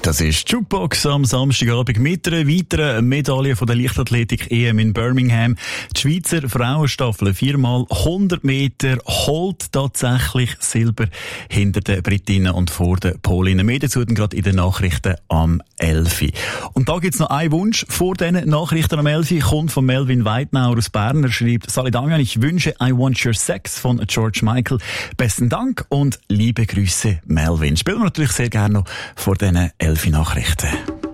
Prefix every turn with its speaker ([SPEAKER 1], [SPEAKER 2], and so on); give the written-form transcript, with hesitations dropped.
[SPEAKER 1] Das ist Jukebox am Samstagabend mit einer weiteren Medaille von der Leichtathletik-EM in Birmingham. Die Schweizer Frauenstaffel 4x 100 Meter holt tatsächlich Silber hinter den Britinnen und vor den Polinnen. Mehr dazu gerade in den Nachrichten am 11. Und da gibt's noch einen Wunsch vor diesen Nachrichten am 11. Kommt von Melvin Weidnauer aus Bern. Er schreibt: Sali Damian, ich wünsche I Want Your Sex von George Michael. Besten Dank und liebe Grüße, Melvin. Spielen wir natürlich sehr gerne noch vor diesen 11 Nachrichten.